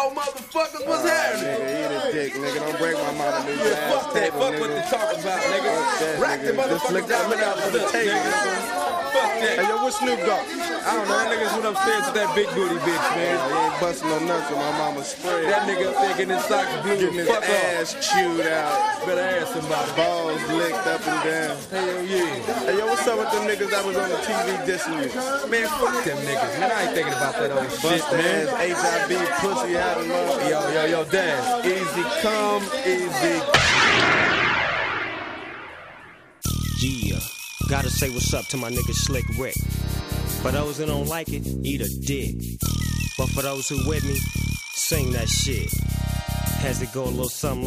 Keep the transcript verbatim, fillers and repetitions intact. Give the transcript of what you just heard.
y'all motherfuckers. What's uh, happening? Nigga, eat a dick, nigga. Don't break my mama new Yeah, glass fuck that. table, Fuck nigga. what they talking about, nigga. That, Rack the nigga. Just motherfuckers look, down. look out for the table, nigga. Fuck that. Hey, yo, what Snoop go? I don't know. That nigga's went upstairs to that big booty bitch, man. He ain't busting no nuts with my mama's spread. That nigga up there getting his socks blue. Getting his Fuck ass off. chewed out. Better ask somebody. Balls licked up and down. Hell yeah. Hey, yo, what's up with them niggas that was on the T V dissing you? Man, fuck them niggas, man. I ain't thinking about that old shit, Bust man. ass, H I V, pussy out of love. Yo, yo, yo, Daz. Easy come, easy. Yeah, gotta say what's up to my nigga Slick Rick. For those who don't like it, eat a dick. But for those who with me, sing that shit. Has it go a little something